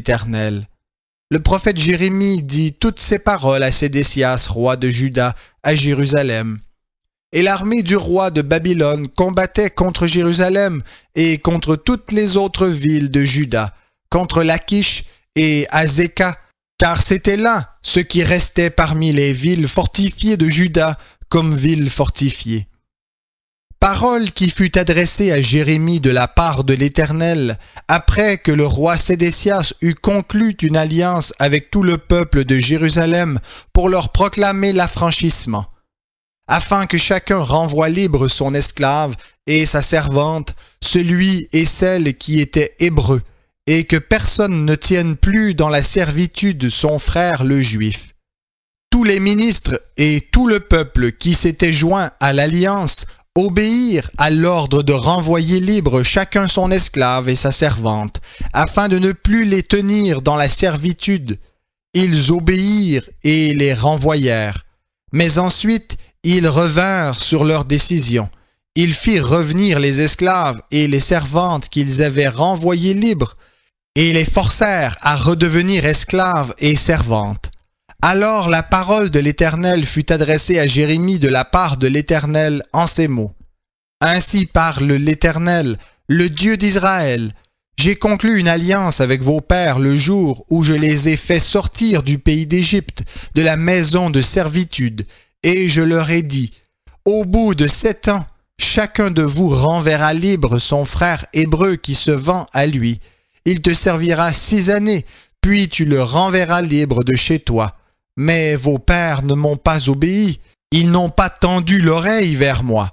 l'Éternel. Le prophète Jérémie dit toutes ces paroles à Sédécias, roi de Juda, à Jérusalem. Et l'armée du roi de Babylone combattait contre Jérusalem et contre toutes les autres villes de Juda, contre Lachish et Azéka, car c'était là ce qui restait parmi les villes fortifiées de Juda comme villes fortifiées. Parole qui fut adressée à Jérémie de la part de l'Éternel, après que le roi Sédécias eut conclu une alliance avec tout le peuple de Jérusalem pour leur proclamer l'affranchissement, afin que chacun renvoie libre son esclave et sa servante, celui et celle qui étaient hébreux, et que personne ne tienne plus dans la servitude son frère le juif. Tous les ministres et tout le peuple qui s'étaient joints à l'alliance obéirent à l'ordre de renvoyer libre chacun son esclave et sa servante, afin de ne plus les tenir dans la servitude. Ils obéirent et les renvoyèrent. Mais ensuite, ils revinrent sur leur décision. Ils firent revenir les esclaves et les servantes qu'ils avaient renvoyés libres, et les forcèrent à redevenir esclaves et servantes. Alors la parole de l'Éternel fut adressée à Jérémie de la part de l'Éternel en ces mots. Ainsi parle l'Éternel, le Dieu d'Israël. J'ai conclu une alliance avec vos pères le jour où je les ai fait sortir du pays d'Égypte, de la maison de servitude, et je leur ai dit, au bout de 7 ans, chacun de vous renverra libre son frère hébreu qui se vend à lui. Il te servira 6 années, puis tu le renverras libre de chez toi. Mais vos pères ne m'ont pas obéi, ils n'ont pas tendu l'oreille vers moi.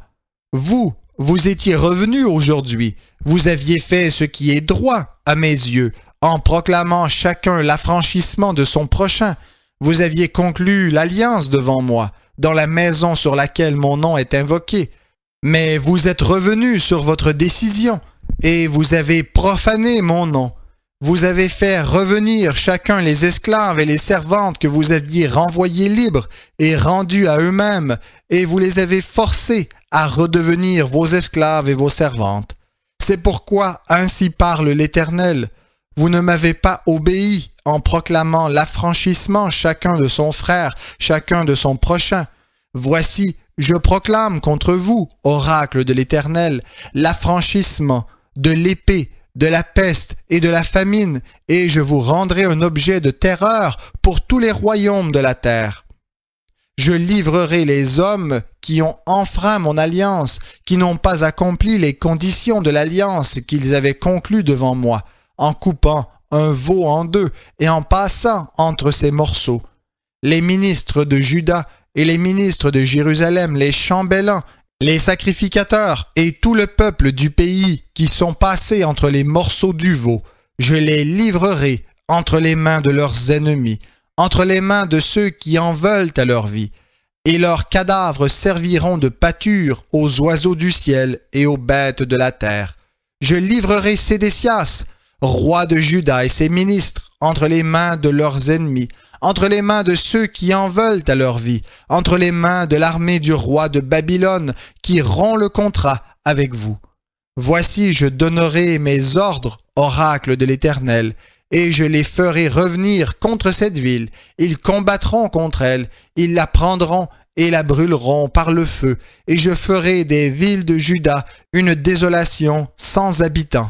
Vous étiez revenus aujourd'hui, vous aviez fait ce qui est droit à mes yeux, en proclamant chacun l'affranchissement de son prochain. Vous aviez conclu l'alliance devant moi, dans la maison sur laquelle mon nom est invoqué. Mais vous êtes revenus sur votre décision, et vous avez profané mon nom. Vous avez fait revenir chacun les esclaves et les servantes que vous aviez renvoyés libres et rendus à eux-mêmes, et vous les avez forcés à redevenir vos esclaves et vos servantes. C'est pourquoi ainsi parle l'Éternel. Vous ne m'avez pas obéi en proclamant l'affranchissement chacun de son frère, chacun de son prochain. Voici, je proclame contre vous, oracle de l'Éternel, l'affranchissement de l'épée, de la peste et de la famine, et je vous rendrai un objet de terreur pour tous les royaumes de la terre. Je livrerai les hommes qui ont enfreint mon alliance, qui n'ont pas accompli les conditions de l'alliance qu'ils avaient conclue devant moi, en coupant un veau en deux et en passant entre ses morceaux. Les ministres de Juda et les ministres de Jérusalem, les chambellans, les sacrificateurs et tout le peuple du pays qui sont passés entre les morceaux du veau, je les livrerai entre les mains de leurs ennemis, entre les mains de ceux qui en veulent à leur vie, et leurs cadavres serviront de pâture aux oiseaux du ciel et aux bêtes de la terre. Je livrerai Sédécias, roi de Juda et ses ministres, entre les mains de leurs ennemis, entre les mains de ceux qui en veulent à leur vie, entre les mains de l'armée du roi de Babylone qui rompt le contrat avec vous. Voici, je donnerai mes ordres, oracle de l'Éternel, et je les ferai revenir contre cette ville. Ils combattront contre elle, ils la prendront et la brûleront par le feu, et je ferai des villes de Juda une désolation sans habitants.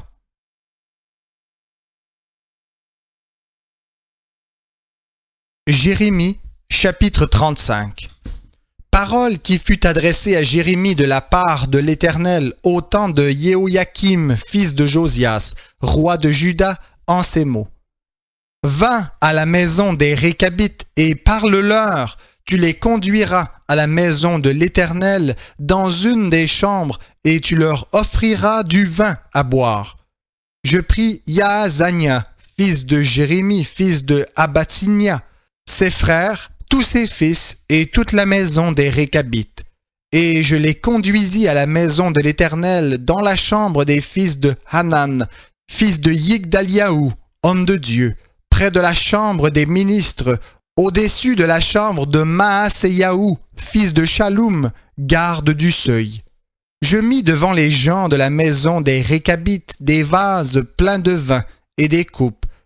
Jérémie, chapitre 35. Parole qui fut adressée à Jérémie de la part de l'Éternel au temps de Jéhoïakim, fils de Josias, roi de Juda, en ces mots. Va à la maison des Récabites et parle-leur, tu les conduiras à la maison de l'Éternel dans une des chambres et tu leur offriras du vin à boire. Je pris Yaazania, fils de Jérémie, fils de Abatsinia, ses frères, tous ses fils et toute la maison des Récabites. Et je les conduisis à la maison de l'Éternel dans la chambre des fils de Hanan, fils de Yigdaliahu, homme de Dieu, près de la chambre des ministres, au-dessus de la chambre de Maaseyahu, fils de Shaloum, garde du seuil. Je mis devant les gens de la maison des Récabites des vases pleins de vin et des coupes,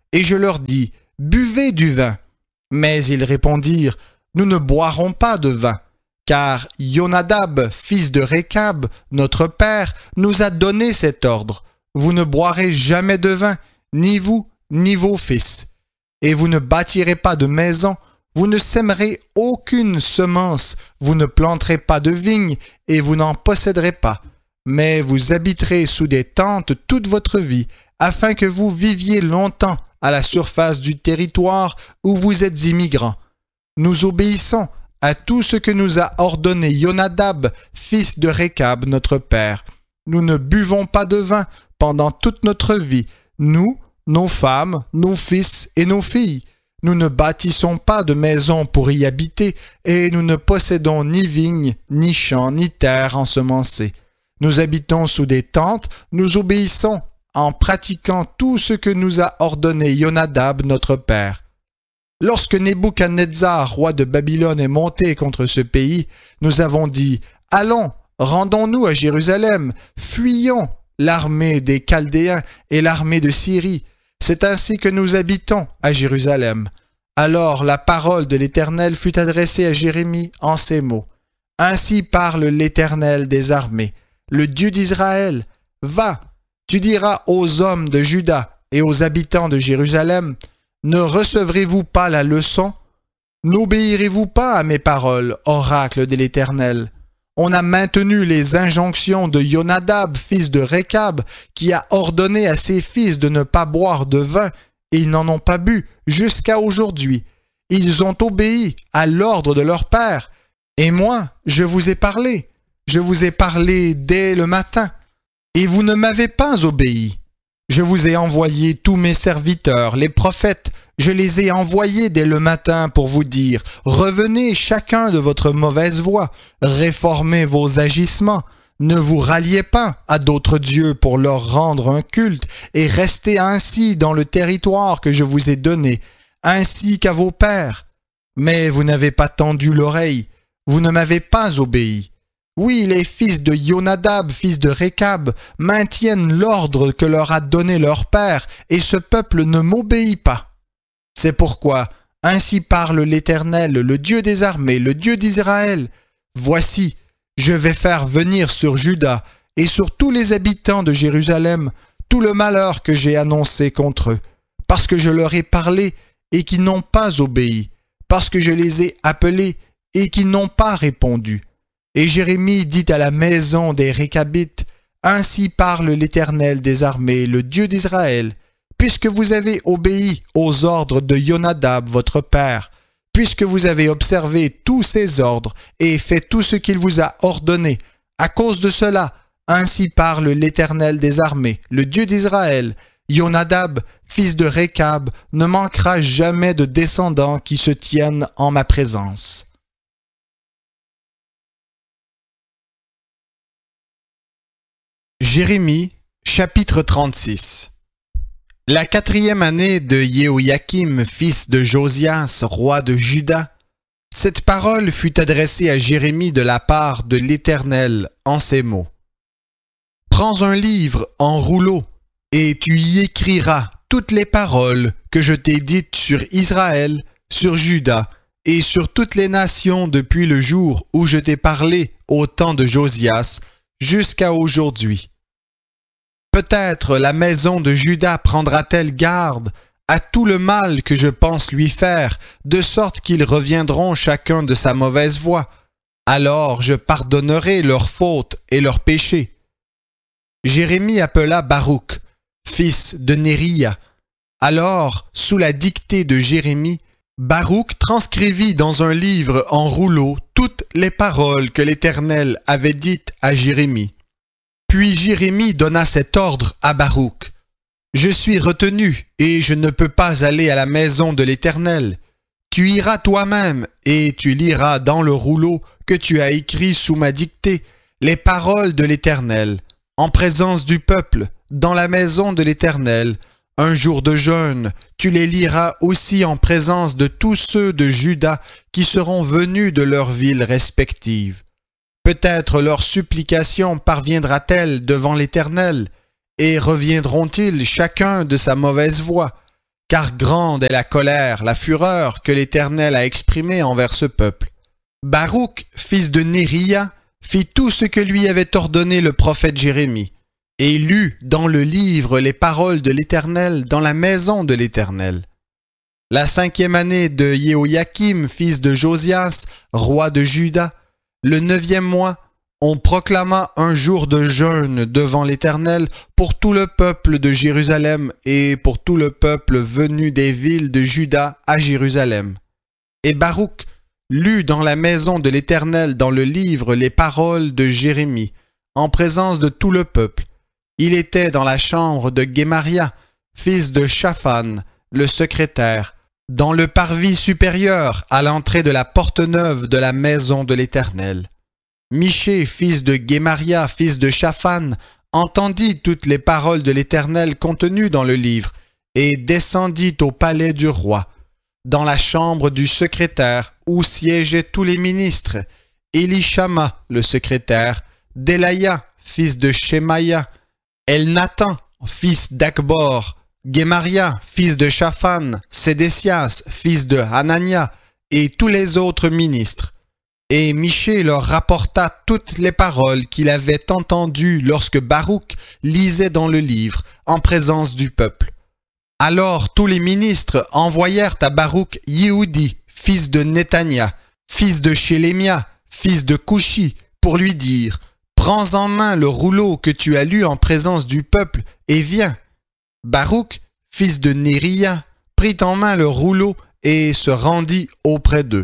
et je leur dis, buvez du vin. Mais ils répondirent, nous ne boirons pas de vin, car Yonadab, fils de Récab, notre père, nous a donné cet ordre. Vous ne boirez jamais de vin, ni vous, ni vos fils. Et vous ne bâtirez pas de maison, vous ne sèmerez aucune semence, vous ne planterez pas de vignes, et vous n'en posséderez pas. Mais vous habiterez sous des tentes toute votre vie, afin que vous viviez longtemps à la surface du territoire où vous êtes immigrants. Nous obéissons à tout ce que nous a ordonné Yonadab, fils de Récab, notre père. Nous ne buvons pas de vin pendant toute notre vie, nous, nos femmes, nos fils et nos filles. Nous ne bâtissons pas de maison pour y habiter, et nous ne possédons ni vignes, ni champs, ni terres ensemencées. Nous habitons sous des tentes, nous obéissons en pratiquant tout ce que nous a ordonné Yonadab, notre père. Lorsque Nebuchadnezzar, roi de Babylone, est monté contre ce pays, nous avons dit, « Allons, rendons-nous à Jérusalem, fuyons l'armée des Chaldéens et l'armée de Syrie. C'est ainsi que nous habitons à Jérusalem. » Alors la parole de l'Éternel fut adressée à Jérémie en ces mots. « Ainsi parle l'Éternel des armées, le Dieu d'Israël. Va, tu diras aux hommes de Juda et aux habitants de Jérusalem, ne recevrez-vous pas la leçon? N'obéirez-vous pas à mes paroles, oracle de l'Éternel? On a maintenu les injonctions de Yonadab, fils de Récab, qui a ordonné à ses fils de ne pas boire de vin, et ils n'en ont pas bu jusqu'à aujourd'hui. Ils ont obéi à l'ordre de leur père. Et moi, je vous ai parlé. Je vous ai parlé dès le matin. Et vous ne m'avez pas obéi. Je vous ai envoyé tous mes serviteurs, les prophètes. Je les ai envoyés dès le matin pour vous dire, revenez chacun de votre mauvaise voie, réformez vos agissements, ne vous ralliez pas à d'autres dieux pour leur rendre un culte, et restez ainsi dans le territoire que je vous ai donné, ainsi qu'à vos pères. Mais vous n'avez pas tendu l'oreille, vous ne m'avez pas obéi. Oui, les fils de Yonadab, fils de Récab, maintiennent l'ordre que leur a donné leur père, et ce peuple ne m'obéit pas. C'est pourquoi, ainsi parle l'Éternel, le Dieu des armées, le Dieu d'Israël. Voici, je vais faire venir sur Juda et sur tous les habitants de Jérusalem tout le malheur que j'ai annoncé contre eux, parce que je leur ai parlé et qu'ils n'ont pas obéi, parce que je les ai appelés et qu'ils n'ont pas répondu. Et Jérémie dit à la maison des Récabites, « Ainsi parle l'Éternel des armées, le Dieu d'Israël, puisque vous avez obéi aux ordres de Yonadab, votre père, puisque vous avez observé tous ses ordres et fait tout ce qu'il vous a ordonné, à cause de cela, ainsi parle l'Éternel des armées, le Dieu d'Israël, Yonadab, fils de Récab, ne manquera jamais de descendants qui se tiennent en ma présence. » Jérémie, chapitre 36. La 4e année de Jéhoïakim, fils de Josias, roi de Juda, cette parole fut adressée à Jérémie de la part de l'Éternel en ces mots. « Prends un livre en rouleau, et tu y écriras toutes les paroles que je t'ai dites sur Israël, sur Juda, et sur toutes les nations depuis le jour où je t'ai parlé au temps de Josias, jusqu'à aujourd'hui. Peut-être la maison de Juda prendra-t-elle garde à tout le mal que je pense lui faire, de sorte qu'ils reviendront chacun de sa mauvaise voie. Alors je pardonnerai leurs fautes et leurs péchés. » Jérémie appela Baruch, fils de Néria. Alors, sous la dictée de Jérémie, Baruch transcrivit dans un livre en rouleau toutes les paroles que l'Éternel avait dites à Jérémie. Puis Jérémie donna cet ordre à Baruch. « Je suis retenu et je ne peux pas aller à la maison de l'Éternel. Tu iras toi-même et tu liras dans le rouleau que tu as écrit sous ma dictée les paroles de l'Éternel, en présence du peuple, dans la maison de l'Éternel. Un jour de jeûne, tu les liras aussi en présence de tous ceux de Juda qui seront venus de leurs villes respectives. Peut-être leur supplication parviendra-t-elle devant l'Éternel, et reviendront-ils chacun de sa mauvaise voie, car grande est la colère, la fureur que l'Éternel a exprimée envers ce peuple. Baruch, fils de Néria, fit tout ce que lui avait ordonné le prophète Jérémie, et lut dans le livre les paroles de l'Éternel dans la maison de l'Éternel. La 5e année de Jéhoïakim, fils de Josias, roi de Juda, le 9e mois, on proclama un jour de jeûne devant l'Éternel pour tout le peuple de Jérusalem et pour tout le peuple venu des villes de Juda à Jérusalem. Et Baruch lut dans la maison de l'Éternel dans le livre les paroles de Jérémie, en présence de tout le peuple. Il était dans la chambre de Guémaria, fils de Shaphan, le secrétaire, dans le parvis supérieur à l'entrée de la porte neuve de la maison de l'Éternel. Michée, fils de Guémaria, fils de Shaphan, entendit toutes les paroles de l'Éternel contenues dans le livre, et descendit au palais du roi, dans la chambre du secrétaire, où siégeaient tous les ministres, Élishama, le secrétaire, Delaya, fils de Shemaïa, Elnathan, fils d'Akbor, Guémaria, fils de Shaphan, Sédécias, fils de Hanania, et tous les autres ministres. Et Michée leur rapporta toutes les paroles qu'il avait entendues lorsque Baruch lisait dans le livre, en présence du peuple. Alors tous les ministres envoyèrent à Baruch Yehudi, fils de Netania, fils de Shélémia, fils de Coushi, pour lui dire « Prends en main le rouleau que tu as lu en présence du peuple et viens. » Baruch, fils de Néria, prit en main le rouleau et se rendit auprès d'eux.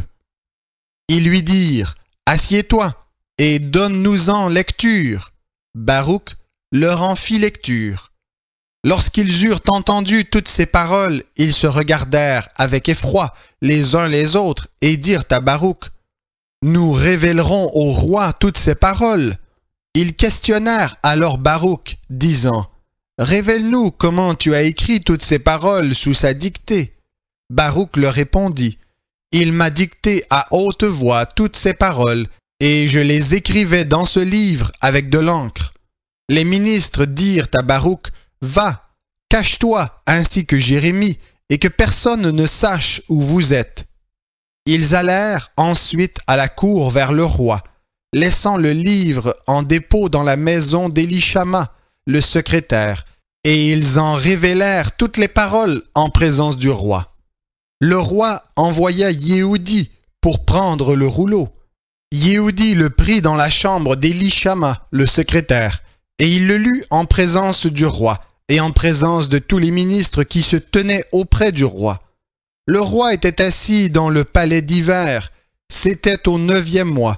Ils lui dirent « Assieds-toi et donne-nous-en lecture. » Baruch leur en fit lecture. Lorsqu'ils eurent entendu toutes ces paroles, ils se regardèrent avec effroi les uns les autres et dirent à Baruch « Nous révélerons au roi toutes ces paroles. » Ils questionnèrent alors Baruch, disant « Révèle-nous comment tu as écrit toutes ces paroles sous sa dictée. » Baruch leur répondit « Il m'a dicté à haute voix toutes ces paroles, et je les écrivais dans ce livre avec de l'encre. » Les ministres dirent à Baruch « Va, cache-toi ainsi que Jérémie, et que personne ne sache où vous êtes. » Ils allèrent ensuite à la cour vers le roi, laissant le livre en dépôt dans la maison d'Élishama, le secrétaire, et ils en révélèrent toutes les paroles en présence du roi. Le roi envoya Yehudi pour prendre le rouleau. Yehudi le prit dans la chambre d'Élishama, le secrétaire, et il le lut en présence du roi et en présence de tous les ministres qui se tenaient auprès du roi. Le roi était assis dans le palais d'hiver, c'était au 9e mois,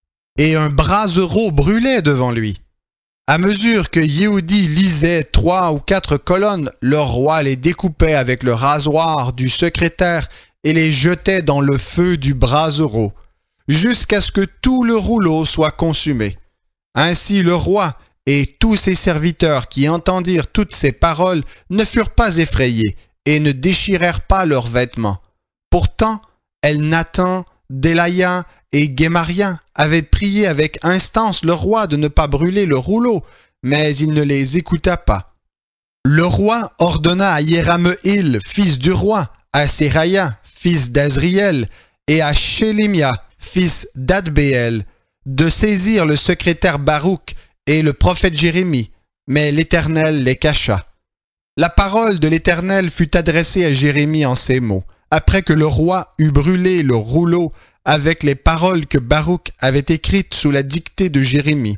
et un brasereau brûlait devant lui. À mesure que Yehudi lisait 3 ou 4 colonnes, le roi les découpait avec le rasoir du secrétaire et les jetait dans le feu du brasereau, jusqu'à ce que tout le rouleau soit consumé. Ainsi le roi et tous ses serviteurs qui entendirent toutes ces paroles ne furent pas effrayés et ne déchirèrent pas leurs vêtements. Pourtant, Elnathan, Delaya et Guémaria avaient prié avec instance le roi de ne pas brûler le rouleau, mais il ne les écouta pas. Le roi ordonna à Yérameel, fils du roi, à Séraya, fils d'Azriel, et à Shélémia, fils d'Adbéel, de saisir le secrétaire Baruch et le prophète Jérémie, mais l'Éternel les cacha. La parole de l'Éternel fut adressée à Jérémie en ces mots, après que le roi eut brûlé le rouleau avec les paroles que Baruch avait écrites sous la dictée de Jérémie.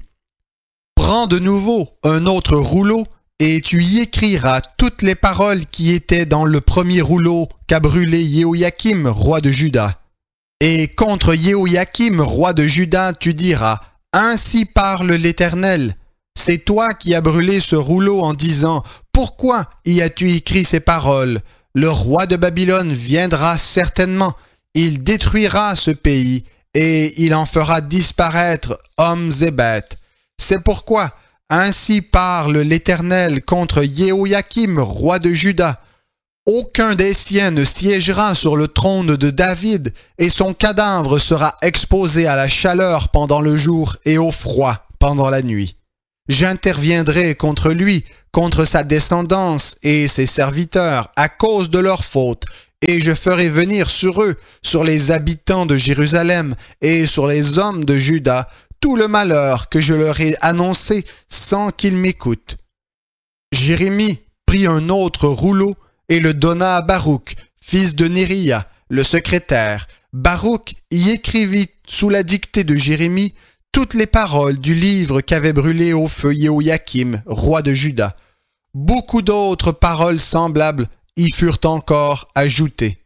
Prends de nouveau un autre rouleau et tu y écriras toutes les paroles qui étaient dans le premier rouleau qu'a brûlé Jéhoïakim, roi de Juda. Et contre Jéhoïakim, roi de Juda, tu diras « Ainsi parle l'Éternel. C'est toi qui as brûlé ce rouleau en disant « Pourquoi y as-tu écrit ces paroles ? Le roi de Babylone viendra certainement. Il détruira ce pays et il en fera disparaître hommes et bêtes. C'est pourquoi, ainsi parle l'Éternel contre Jéhoïakim, roi de Juda. Aucun des siens ne siégera sur le trône de David, et son cadavre sera exposé à la chaleur pendant le jour et au froid pendant la nuit. j'interviendrai contre lui, contre sa descendance et ses serviteurs, à cause de leurs fautes, et je ferai venir sur eux, sur les habitants de Jérusalem et sur les hommes de Juda, tout le malheur que je leur ai annoncé sans qu'ils m'écoutent. » Jérémie prit un autre rouleau et le donna à Baruch, fils de Néria, le secrétaire. Baruch y écrivit sous la dictée de Jérémie toutes les paroles du livre qu'avait brûlé au feu Jéhoïakim, roi de Juda. Beaucoup d'autres paroles semblables y furent encore ajoutées.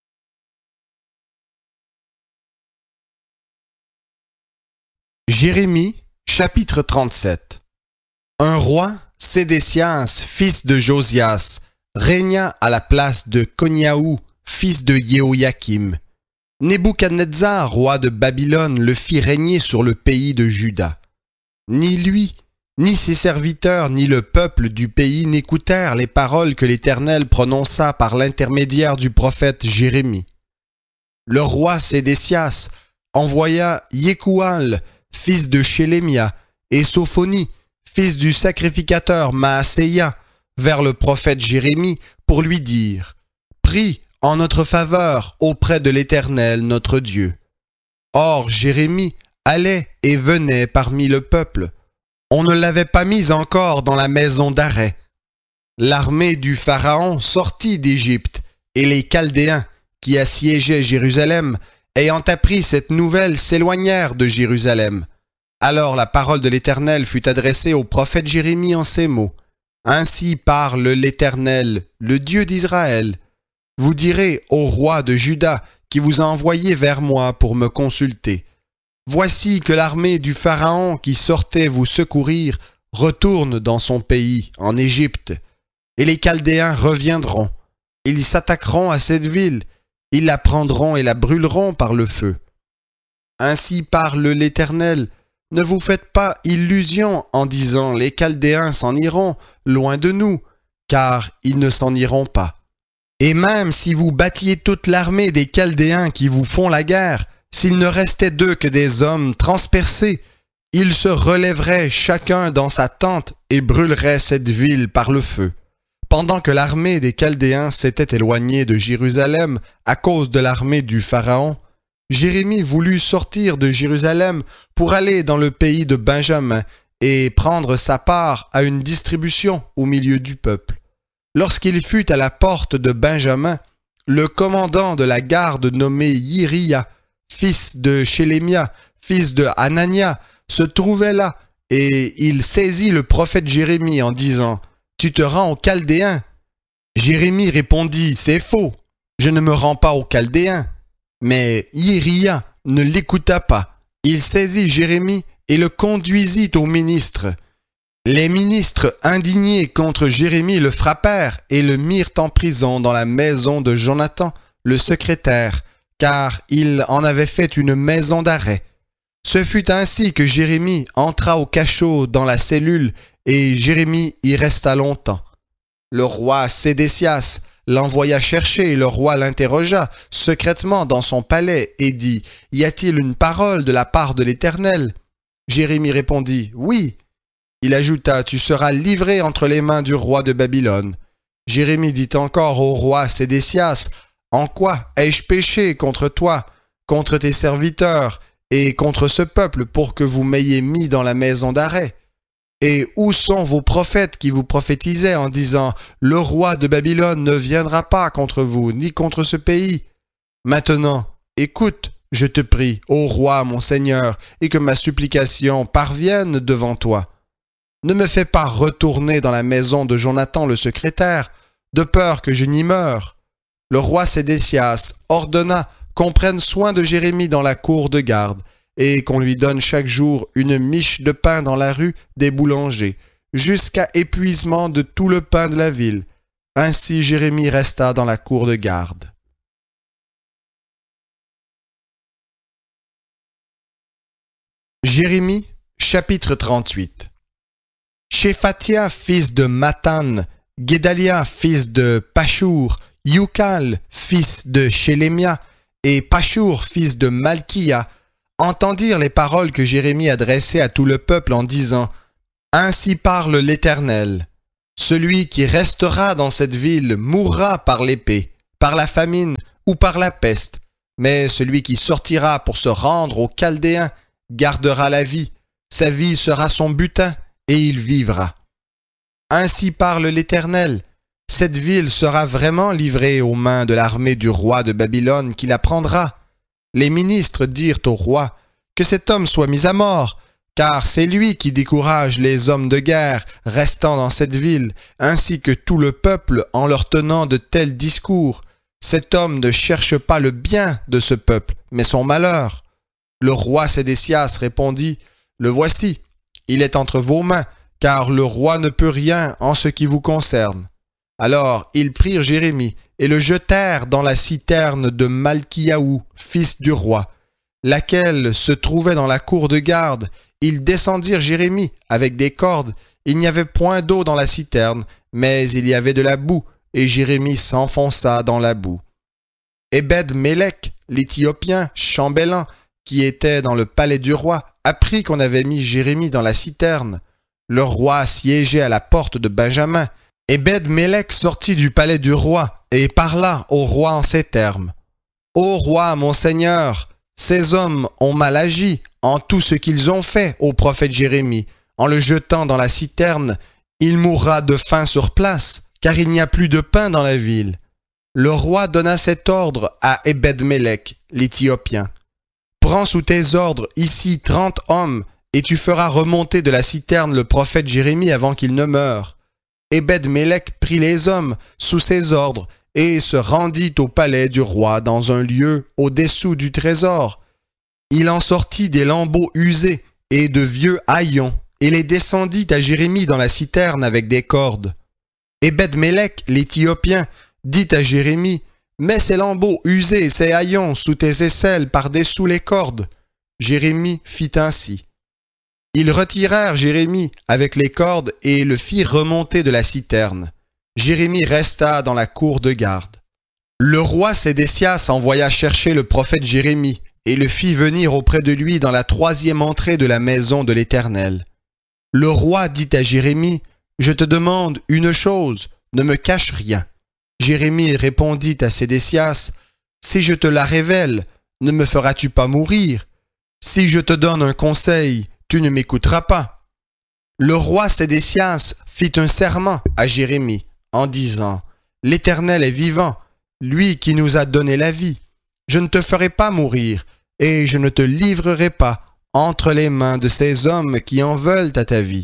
Jérémie, chapitre 37. Un roi, Sédécias, fils de Josias, régna à la place de Coniaou, fils de Jéhoïakim. Nebuchadnezzar, roi de Babylone, le fit régner sur le pays de Juda. Ni lui, ni ses serviteurs, ni le peuple du pays n'écoutèrent les paroles que l'Éternel prononça par l'intermédiaire du prophète Jérémie. Le roi Sédécias envoya Yékoual, fils de Shélémia, et Sophonie, fils du sacrificateur Maaséia, vers le prophète Jérémie pour lui dire « Prie en notre faveur auprès de l'Éternel notre Dieu. » Or Jérémie allait et venait parmi le peuple. On ne l'avait pas mis encore dans la maison d'arrêt. L'armée du Pharaon sortit d'Égypte, et les Chaldéens, qui assiégeaient Jérusalem, ayant appris cette nouvelle, s'éloignèrent de Jérusalem. Alors la parole de l'Éternel fut adressée au prophète Jérémie en ces mots. « Ainsi parle l'Éternel, le Dieu d'Israël. Vous direz au roi de Juda qui vous a envoyé vers moi pour me consulter. Voici que l'armée du Pharaon qui sortait vous secourir retourne dans son pays, en Égypte, et les Chaldéens reviendront. Ils s'attaqueront à cette ville, ils la prendront et la brûleront par le feu. Ainsi parle l'Éternel. Ne vous faites pas illusion en disant « Les Chaldéens s'en iront loin de nous », car ils ne s'en iront pas. Et même si vous battiez toute l'armée des Chaldéens qui vous font la guerre, s'il ne restait d'eux que des hommes transpercés, ils se relèveraient chacun dans sa tente et brûleraient cette ville par le feu. Pendant que l'armée des Chaldéens s'était éloignée de Jérusalem à cause de l'armée du Pharaon, Jérémie voulut sortir de Jérusalem pour aller dans le pays de Benjamin et prendre sa part à une distribution au milieu du peuple. Lorsqu'il fut à la porte de Benjamin, le commandant de la garde nommé Yiria, fils de Shélémia, fils de Hanania, se trouvait là, et il saisit le prophète Jérémie en disant « Tu te rends aux Chaldéens ?» Jérémie répondit « C'est faux, je ne me rends pas aux Chaldéens. » Mais Yiria ne l'écouta pas. Il saisit Jérémie et le conduisit aux ministres. Les ministres, indignés contre Jérémie, le frappèrent et le mirent en prison dans la maison de Jonathan, le secrétaire, car il en avait fait une maison d'arrêt. Ce fut ainsi que Jérémie entra au cachot dans la cellule, et Jérémie y resta longtemps. Le roi Sédécias l'envoya chercher et le roi l'interrogea secrètement dans son palais et dit « Y a-t-il une parole de la part de l'Éternel » Jérémie répondit « Oui ». Il ajouta « Tu seras livré entre les mains du roi de Babylone. » Jérémie dit encore au roi Sédécias « En quoi ai-je péché contre toi, contre tes serviteurs et contre ce peuple pour que vous m'ayez mis dans la maison d'arrêt ? Et où sont vos prophètes qui vous prophétisaient en disant « Le roi de Babylone ne viendra pas contre vous, ni contre ce pays » Maintenant, écoute, je te prie, ô roi mon Seigneur, et que ma supplication parvienne devant toi. Ne me fais pas retourner dans la maison de Jonathan le secrétaire, de peur que je n'y meure. Le roi Sédécias ordonna qu'on prenne soin de Jérémie dans la cour de garde, et qu'on lui donne chaque jour une miche de pain dans la rue des boulangers, jusqu'à épuisement de tout le pain de la ville. Ainsi Jérémie resta dans la cour de garde. Jérémie, chapitre 38. Shéphatia, fils de Mathan, Guédalia, fils de Pashur, Youkal, fils de Shélémia, et Pashur, fils de Malkia, entendirent les paroles que Jérémie adressait à tout le peuple en disant « Ainsi parle l'Éternel. Celui qui restera dans cette ville mourra par l'épée, par la famine ou par la peste, mais celui qui sortira pour se rendre aux Chaldéens gardera la vie, sa vie sera son butin, et il vivra. Ainsi parle l'Éternel, cette ville sera vraiment livrée aux mains de l'armée du roi de Babylone qui la prendra. Les ministres dirent au roi que cet homme soit mis à mort, car c'est lui qui décourage les hommes de guerre restant dans cette ville, ainsi que tout le peuple en leur tenant de tels discours. Cet homme ne cherche pas le bien de ce peuple, mais son malheur. Le roi Sédécias répondit, « Le voici, il est entre vos mains, car le roi ne peut rien en ce qui vous concerne. » Alors ils prirent Jérémie et le jetèrent dans la citerne de Malchiaou, fils du roi, laquelle se trouvait dans la cour de garde. Ils descendirent Jérémie avec des cordes. Il n'y avait point d'eau dans la citerne, mais il y avait de la boue, et Jérémie s'enfonça dans la boue. Ebed-Mélec, l'Éthiopien, chambellan, qui était dans le palais du roi, apprit qu'on avait mis Jérémie dans la citerne. Le roi siégeait à la porte de Benjamin. Ebed-Mélec sortit du palais du roi et parla au roi en ces termes. « Ô roi, mon seigneur, ces hommes ont mal agi en tout ce qu'ils ont fait au prophète Jérémie. En le jetant dans la citerne, il mourra de faim sur place, car il n'y a plus de pain dans la ville. » Le roi donna cet ordre à Ebed-Mélec, l'Éthiopien. « Prends sous tes ordres ici 30 hommes, et tu feras remonter de la citerne le prophète Jérémie avant qu'il ne meure. » Ebed-Mélec prit les hommes sous ses ordres et se rendit au palais du roi dans un lieu au-dessous du trésor. Il en sortit des lambeaux usés et de vieux haillons et les descendit à Jérémie dans la citerne avec des cordes. Ebed-Mélec, l'Éthiopien, dit à Jérémie, « Mets ces lambeaux usés et ces haillons sous tes aisselles par-dessous les cordes. » Jérémie fit ainsi. Ils retirèrent Jérémie avec les cordes et le firent remonter de la citerne. Jérémie resta dans la cour de garde. Le roi Sédécias envoya chercher le prophète Jérémie et le fit venir auprès de lui dans la 3e entrée de la maison de l'Éternel. Le roi dit à Jérémie, « Je te demande une chose, ne me cache rien. » Jérémie répondit à Sédécias, « Si je te la révèle, ne me feras-tu pas mourir? Si je te donne un conseil, tu ne m'écouteras pas. » Le roi Sédécias fit un serment à Jérémie en disant, « L'Éternel est vivant, lui qui nous a donné la vie. Je ne te ferai pas mourir, et je ne te livrerai pas entre les mains de ces hommes qui en veulent à ta vie. »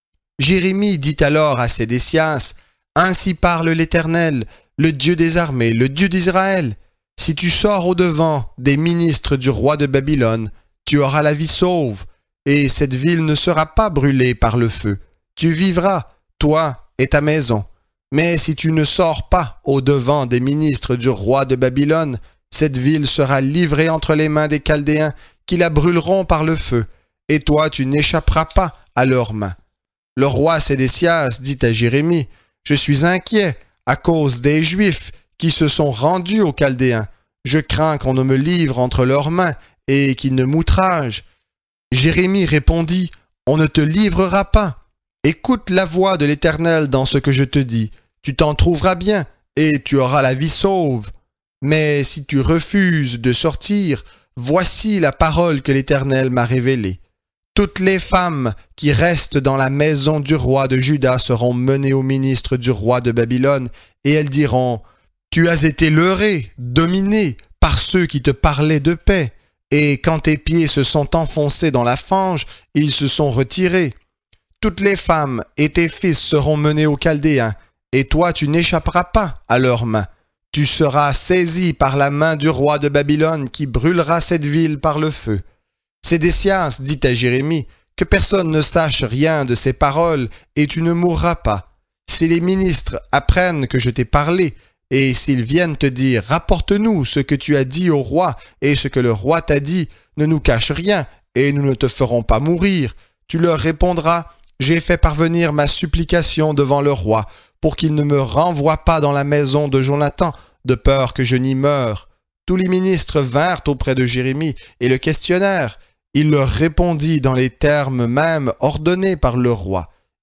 Jérémie dit alors à Sédécias, « Ainsi parle l'Éternel, le Dieu des armées, le Dieu d'Israël. Si tu sors au-devant des ministres du roi de Babylone, tu auras la vie sauve, et cette ville ne sera pas brûlée par le feu. Tu vivras, toi et ta maison. Mais si tu ne sors pas au-devant des ministres du roi de Babylone, cette ville sera livrée entre les mains des Chaldéens qui la brûleront par le feu, et toi tu n'échapperas pas à leurs mains. » Le roi Sédécias dit à Jérémie, « Je suis inquiet à cause des Juifs qui se sont rendus aux Chaldéens. Je crains qu'on ne me livre entre leurs mains et qu'ils ne m'outragent. » Jérémie répondit, « On ne te livrera pas. Écoute la voix de l'Éternel dans ce que je te dis. Tu t'en trouveras bien, et tu auras la vie sauve. Mais si tu refuses de sortir, voici la parole que l'Éternel m'a révélée. Toutes les femmes qui restent dans la maison du roi de Juda seront menées au ministre du roi de Babylone, et elles diront, « Tu as été leurré, dominé par ceux qui te parlaient de paix. Et quand tes pieds se sont enfoncés dans la fange, ils se sont retirés. Toutes les femmes et tes fils seront menés aux Chaldéens, et toi tu n'échapperas pas à leurs mains. Tu seras saisi par la main du roi de Babylone qui brûlera cette ville par le feu. » Sédécias dit à Jérémie, « Que personne ne sache rien de ces paroles, et tu ne mourras pas. Si les ministres apprennent que je t'ai parlé, et s'ils viennent te dire, rapporte-nous ce que tu as dit au roi et ce que le roi t'a dit, ne nous cache rien et nous ne te ferons pas mourir. Tu leur répondras, j'ai fait parvenir ma supplication devant le roi pour qu'il ne me renvoie pas dans la maison de Jonathan, de peur que je n'y meure. » Tous les ministres vinrent auprès de Jérémie et le questionnèrent. Il leur répondit dans les termes mêmes ordonnés par le roi.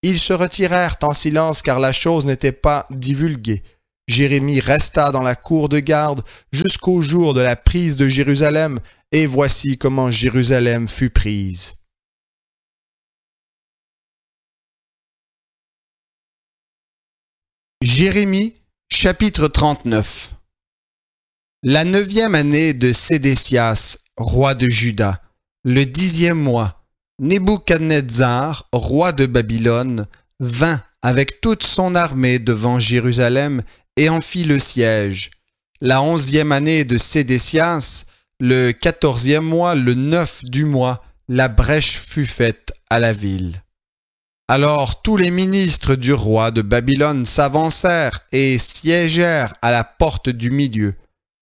Ils se retirèrent en silence car la chose n'était pas divulguée. Jérémie resta dans la cour de garde jusqu'au jour de la prise de Jérusalem, et voici comment Jérusalem fut prise. Jérémie, chapitre 39. La 9e année de Sédécias, roi de Juda, le 10e mois, Nebuchadnezzar, roi de Babylone, vint avec toute son armée devant Jérusalem et en fit le siège. La 11e année de Sédécias, le 14e mois, le 9 du mois, la brèche fut faite à la ville. Alors tous les ministres du roi de Babylone s'avancèrent et siégèrent à la porte du milieu.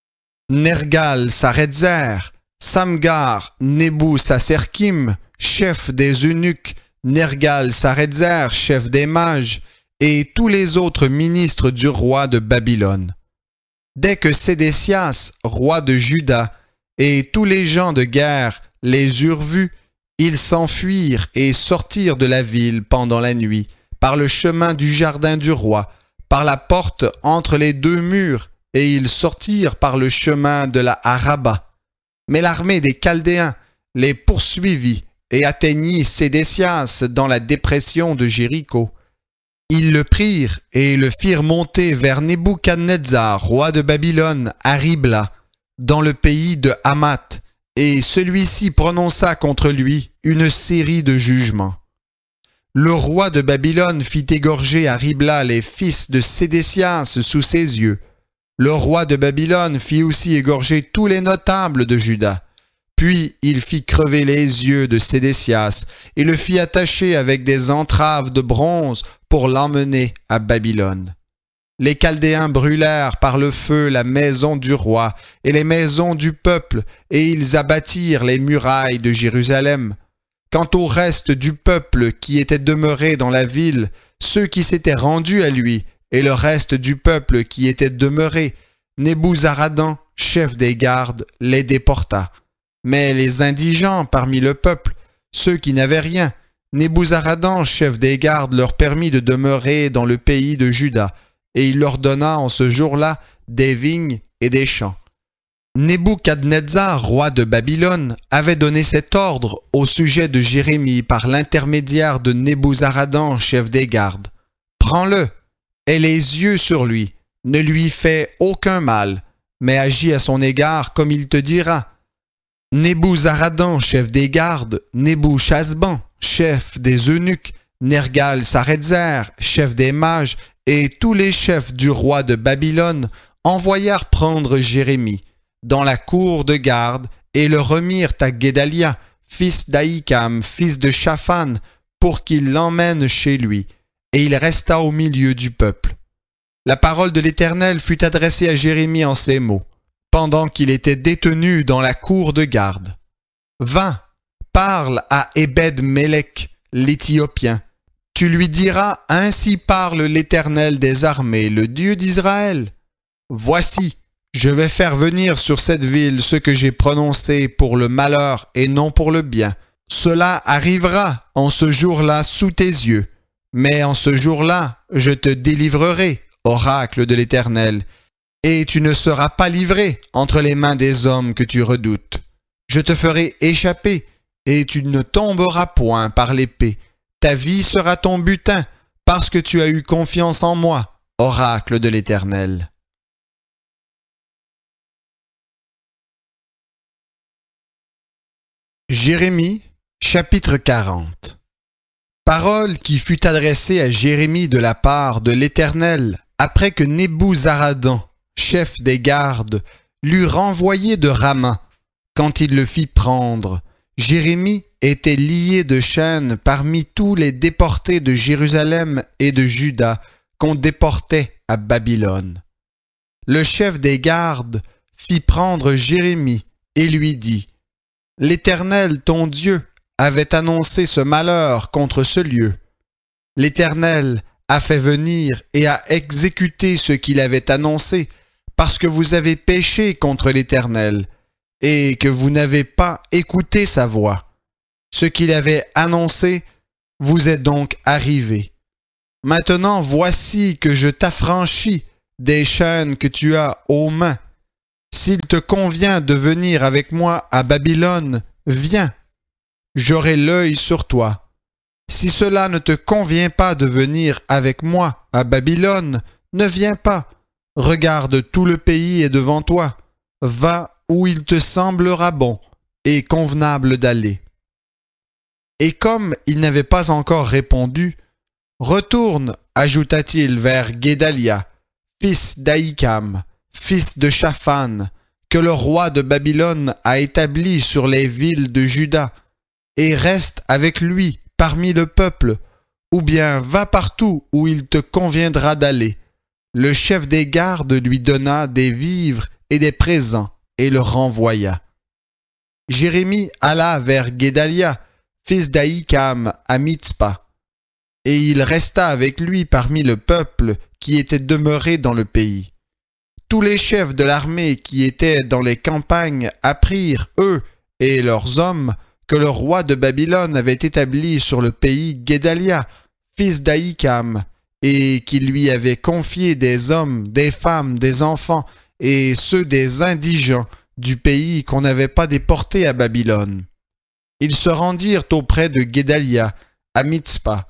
Nergal-Saretzer, Samgar, Nebou-Saserkim, chef des eunuques, Nergal-Saretzer, chef des mages, et tous les autres ministres du roi de Babylone. Dès que Sédécias, roi de Juda, et tous les gens de guerre les eurent vus, ils s'enfuirent et sortirent de la ville pendant la nuit, par le chemin du jardin du roi, par la porte entre les deux murs, et ils sortirent par le chemin de la Araba. Mais l'armée des Chaldéens les poursuivit et atteignit Sédécias dans la dépression de Jéricho. Ils le prirent et le firent monter vers Nebuchadnezzar, roi de Babylone, à Ribla, dans le pays de Hamath, et celui-ci prononça contre lui une série de jugements. Le roi de Babylone fit égorger à Ribla les fils de Sédécias sous ses yeux. Le roi de Babylone fit aussi égorger tous les notables de Juda. Puis il fit crever les yeux de Sédécias et le fit attacher avec des entraves de bronze pour l'emmener à Babylone. Les Chaldéens brûlèrent par le feu la maison du roi et les maisons du peuple, et ils abattirent les murailles de Jérusalem. Quant au reste du peuple qui était demeuré dans la ville, ceux qui s'étaient rendus à lui, et le reste du peuple qui était demeuré, Nebuzaradan, chef des gardes, les déporta. Mais les indigents parmi le peuple, ceux qui n'avaient rien, Nebuzaradan, chef des gardes, leur permit de demeurer dans le pays de Juda, et il leur donna en ce jour-là des vignes et des champs. Nebuchadnezzar, roi de Babylone, avait donné cet ordre au sujet de Jérémie par l'intermédiaire de Nebuzaradan, chef des gardes. « Prends-le, aie les yeux sur lui, ne lui fais aucun mal, mais agis à son égard comme il te dira. » Nebuzaradan, chef des gardes, Nebuchasban, chef des eunuques, Nergal-Saretzer, chef des mages, et tous les chefs du roi de Babylone envoyèrent prendre Jérémie dans la cour de garde et le remirent à Guédalia, fils d'Ahikam, fils de Shaphan, pour qu'il l'emmène chez lui, et il resta au milieu du peuple. La parole de l'Éternel fut adressée à Jérémie en ces mots, pendant qu'il était détenu dans la cour de garde. « Va, parle à Ebed-Mélec, l'Éthiopien. Tu lui diras, ainsi parle l'Éternel des armées, le Dieu d'Israël. Voici, je vais faire venir sur cette ville ce que j'ai prononcé pour le malheur et non pour le bien. Cela arrivera en ce jour-là sous tes yeux. Mais en ce jour-là, je te délivrerai, oracle de l'Éternel, et tu ne seras pas livré entre les mains des hommes que tu redoutes. Je te ferai échapper, et tu ne tomberas point par l'épée. Ta vie sera ton butin, parce que tu as eu confiance en moi, oracle de l'Éternel. » Jérémie, chapitre 40. Parole qui fut adressée à Jérémie de la part de l'Éternel, après que Nebuzaradan, chef des gardes, l'eut renvoyé de Rama, quand il le fit prendre. Jérémie était lié de chaînes parmi tous les déportés de Jérusalem et de Juda qu'on déportait à Babylone. Le chef des gardes fit prendre Jérémie et lui dit : « L'Éternel, ton Dieu, avait annoncé ce malheur contre ce lieu. L'Éternel a fait venir et a exécuté ce qu'il avait annoncé, parce que vous avez péché contre l'Éternel, et que vous n'avez pas écouté sa voix. Ce qu'il avait annoncé vous est donc arrivé. Maintenant voici que je t'affranchis des chaînes que tu as aux mains. S'il te convient de venir avec moi à Babylone, viens. J'aurai l'œil sur toi. Si cela ne te convient pas de venir avec moi à Babylone, ne viens pas. Regarde, tout le pays est devant toi. Va où il te semblera bon et convenable d'aller. Et comme il n'avait pas encore répondu, retourne, ajouta-t-il vers Guédalia, fils d'Ahikam, fils de Shaphan, que le roi de Babylone a établi sur les villes de Juda, et reste avec lui parmi le peuple, ou bien va partout où il te conviendra d'aller. Le chef des gardes lui donna des vivres et des présents, et le renvoya. Jérémie alla vers Guédalia, fils d'Ahikam, à Mitzpa, et il resta avec lui parmi le peuple qui était demeuré dans le pays. Tous les chefs de l'armée qui étaient dans les campagnes apprirent, eux et leurs hommes, que le roi de Babylone avait établi sur le pays Guédalia, fils d'Ahikam, et qu'il lui avait confié des hommes, des femmes, des enfants, et ceux des indigents du pays qu'on n'avait pas déportés à Babylone. Ils se rendirent auprès de Guédalia, à Mitzpa,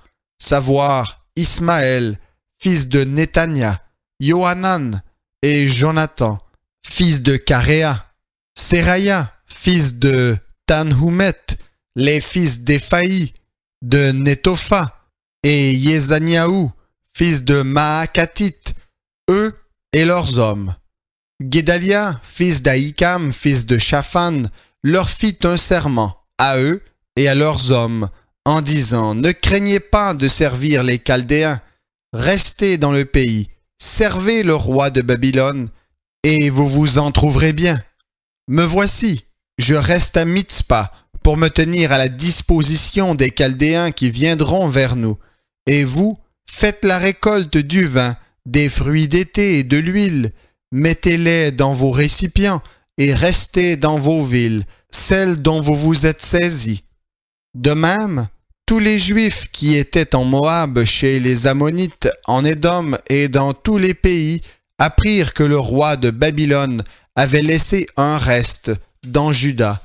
savoir Ismaël, fils de Netania, Yohanan et Jonathan, fils de Caréa, Séraya, fils de Tanhumet, les fils d'Éphaï, de Netopha, et Yezaniaou, fils de Maakatit, eux et leurs hommes. Guédalia, fils d'Ahikam, fils de Shaphan, leur fit un serment, à eux et à leurs hommes, en disant « Ne craignez pas de servir les Chaldéens, restez dans le pays, servez le roi de Babylone, et vous vous en trouverez bien. Me voici, je reste à Mitzpa pour me tenir à la disposition des Chaldéens qui viendront vers nous, et vous, faites la récolte du vin, des fruits d'été et de l'huile, mettez-les dans vos récipients et restez dans vos villes, celles dont vous vous êtes saisis. De même, tous les Juifs qui étaient en Moab, chez les Ammonites, en Édom et dans tous les pays, apprirent que le roi de Babylone avait laissé un reste dans Juda,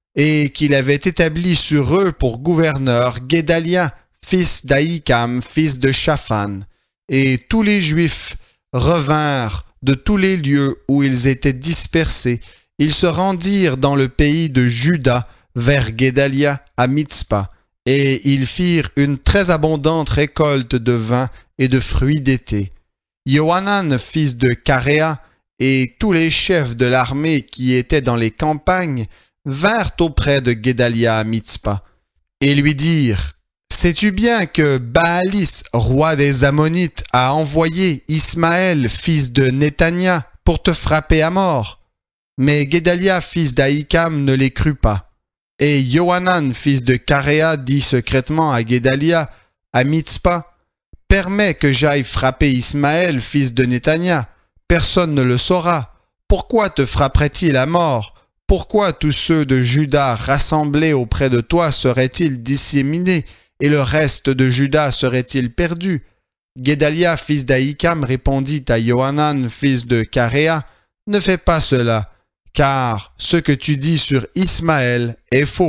et qu'il avait établi sur eux pour gouverneur Guédalia, fils d'Ahikam, fils de Shaphan. Et tous les Juifs revinrent de tous les lieux où ils étaient dispersés. Ils se rendirent dans le pays de Juda, vers Guédalia, à Mitzpa, et ils firent une très abondante récolte de vin et de fruits d'été. Yohanan, fils de Caréa, et tous les chefs de l'armée qui étaient dans les campagnes vinrent auprès de Guédalia à Mitzpa, et lui dirent « Sais-tu bien que Baalis, roi des Ammonites, a envoyé Ismaël, fils de Netania, pour te frapper à mort ?» Mais Guédalia, fils d'Ahikam, ne les crut pas. Et Yohanan, fils de Caréa, dit secrètement à Guédalia, à Mitzpa, « Permets que j'aille frapper Ismaël, fils de Netania. Personne ne le saura. Pourquoi te frapperait-il à mort? Pourquoi tous ceux de Juda rassemblés auprès de toi seraient-ils disséminés, et le reste de Juda serait-il perdu? » Guédalia, fils d'Ahikam, répondit à Yohanan, fils de Caréa, « Ne fais pas cela, car ce que tu dis sur Ismaël est faux. »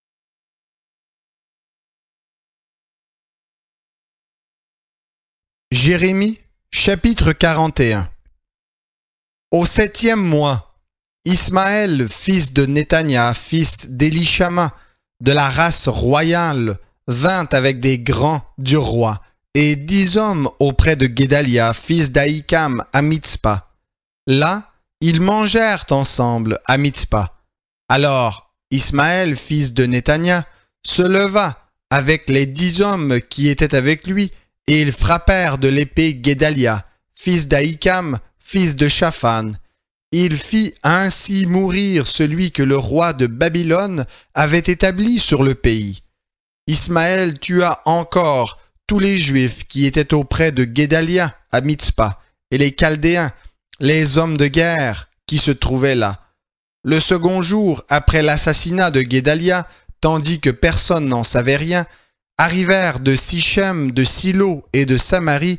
Jérémie, chapitre 41. Au 7e mois, Ismaël, fils de Netania, fils d'Élishama, de la race royale, vint avec des grands du roi, et 10 hommes auprès de Guédalia, fils d'Ahikam, à Mitzpa. Là, ils mangèrent ensemble à Mitzpa. Alors, Ismaël, fils de Netania, se leva avec les 10 hommes qui étaient avec lui, et ils frappèrent de l'épée Guédalia, fils d'Ahikam, fils de Shaphan. Il fit ainsi mourir celui que le roi de Babylone avait établi sur le pays. Ismaël tua encore tous les Juifs qui étaient auprès de Guédalia à Mitzpa, et les Chaldéens, les hommes de guerre qui se trouvaient là. Le second jour après l'assassinat de Guédalia, tandis que personne n'en savait rien, arrivèrent de Sichem, de Silo et de Samarie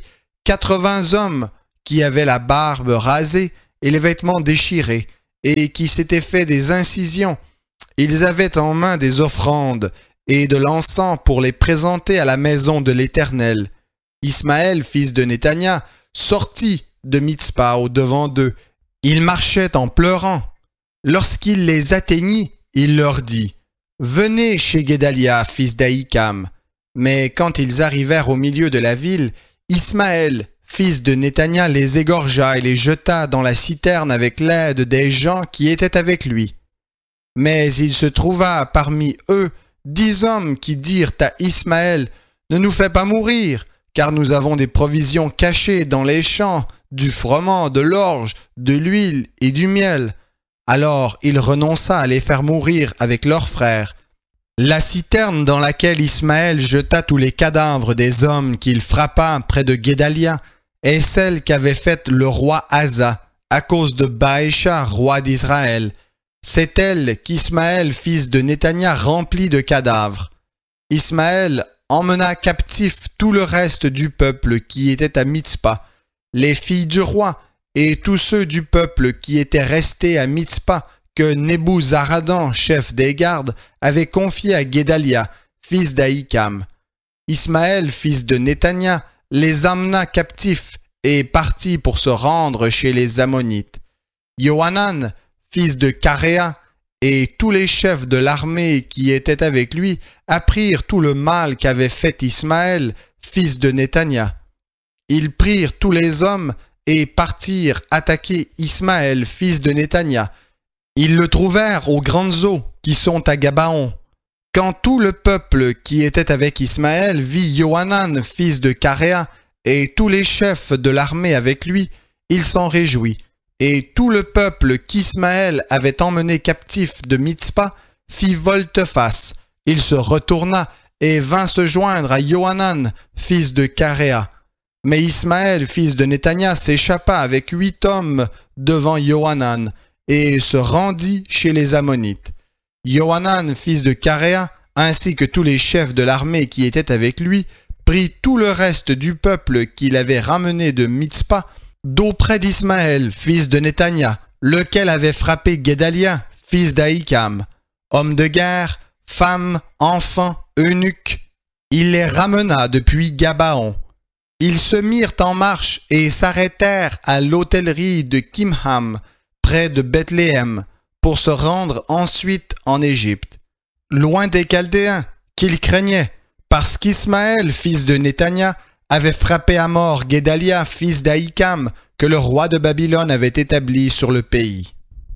80 hommes qui avaient la barbe rasée et les vêtements déchirés, et qui s'étaient fait des incisions. Ils avaient en main des offrandes et de l'encens pour les présenter à la maison de l'Éternel. Ismaël, fils de Néthania, sortit de Mitzpa au devant d'eux. Il marchait en pleurant. Lorsqu'il les atteignit, il leur dit « Venez chez Guédalia, fils d'Ahikam. » Mais quand ils arrivèrent au milieu de la ville, Ismaël, fils de Néthania, les égorgea et les jeta dans la citerne avec l'aide des gens qui étaient avec lui. Mais il se trouva parmi eux 10 hommes qui dirent à Ismaël « Ne nous fais pas mourir, car nous avons des provisions cachées dans les champs, du froment, de l'orge, de l'huile et du miel. » Alors il renonça à les faire mourir avec leurs frères. La citerne dans laquelle Ismaël jeta tous les cadavres des hommes qu'il frappa près de Guédalia est celle qu'avait faite le roi Asa à cause de Baécha, roi d'Israël. C'est elle qu'Ismaël, fils de Néthania, remplit de cadavres. Ismaël emmena captif tout le reste du peuple qui était à Mitzpa, les filles du roi et tous ceux du peuple qui étaient restés à Mitzpa, que Nebuzaradan, chef des gardes, avait confié à Guédalia, fils d'Ahikam. Ismaël, fils de Néthania, les amena captifs et partit pour se rendre chez les Ammonites. Yohanan, fils de Caréa, et tous les chefs de l'armée qui étaient avec lui apprirent tout le mal qu'avait fait Ismaël, fils de Néthania. Ils prirent tous les hommes et partirent attaquer Ismaël, fils de Néthania. Ils le trouvèrent aux grandes eaux qui sont à Gabaon. Quand tout le peuple qui était avec Ismaël vit Yohanan, fils de Caréa, et tous les chefs de l'armée avec lui, il s'en réjouit. Et tout le peuple qu'Ismaël avait emmené captif de Mitzpa fit volte-face. Il se retourna et vint se joindre à Yohanan, fils de Caréa. Mais Ismaël, fils de Néthania, s'échappa avec 8 hommes devant Yohanan et se rendit chez les Ammonites. Yohanan, fils de Caréa, ainsi que tous les chefs de l'armée qui étaient avec lui, prit tout le reste du peuple qu'il avait ramené de Mitzpa d'auprès d'Ismaël, fils de Néthania, lequel avait frappé Guédalia, fils d'Ahikam. Hommes de guerre, femmes, enfants, eunuques, il les ramena depuis Gabaon. Ils se mirent en marche et s'arrêtèrent à l'hôtellerie de Kimham, près de Bethléem, pour se rendre ensuite en Égypte, loin des Chaldéens, qu'ils craignaient, parce qu'Ismaël, fils de Néthania, avait frappé à mort Guédalia, fils d'Ahikam, que le roi de Babylone avait établi sur le pays.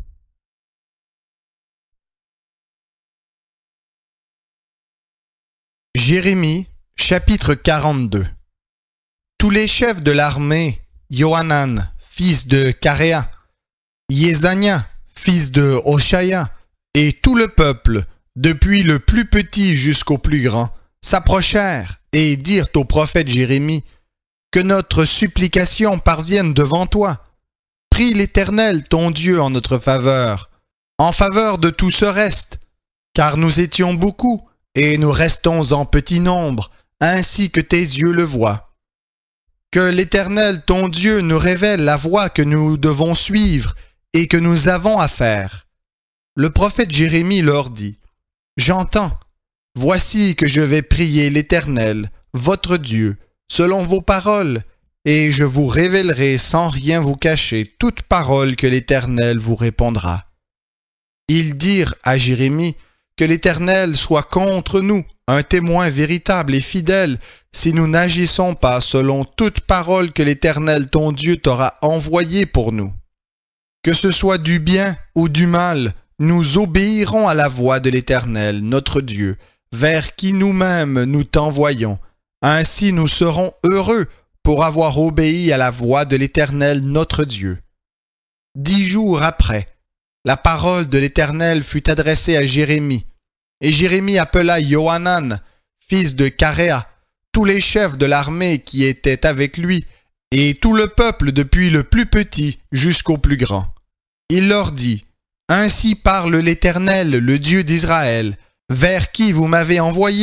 Jérémie, chapitre 42. Tous les chefs de l'armée, Yohanan, fils de Caréa, Yezania, fils de Hoshaya, et tout le peuple, depuis le plus petit jusqu'au plus grand, s'approchèrent et dirent au prophète Jérémie « Que notre supplication parvienne devant toi. Prie l'Éternel ton Dieu en notre faveur, en faveur de tout ce reste, car nous étions beaucoup et nous restons en petit nombre, ainsi que tes yeux le voient. Que l'Éternel ton Dieu nous révèle la voie que nous devons suivre et que nous avons à faire. » Le prophète Jérémie leur dit « J'entends. Voici que je vais prier l'Éternel, votre Dieu, selon vos paroles, et je vous révélerai sans rien vous cacher toute parole que l'Éternel vous répondra. » Ils dirent à Jérémie que l'Éternel soit contre nous, un témoin véritable et fidèle, si nous n'agissons pas selon toute parole que l'Éternel ton Dieu t'aura envoyée pour nous. Que ce soit du bien ou du mal, nous obéirons à la voix de l'Éternel, notre Dieu, vers qui nous-mêmes nous t'envoyons. Ainsi nous serons heureux pour avoir obéi à la voix de l'Éternel, notre Dieu. 10 jours après, la parole de l'Éternel fut adressée à Jérémie, et Jérémie appela Yohanan, fils de Caréa, tous les chefs de l'armée qui étaient avec lui, et tout le peuple depuis le plus petit jusqu'au plus grand. Il leur dit, « Ainsi parle l'Éternel, le Dieu d'Israël, vers qui vous m'avez envoyé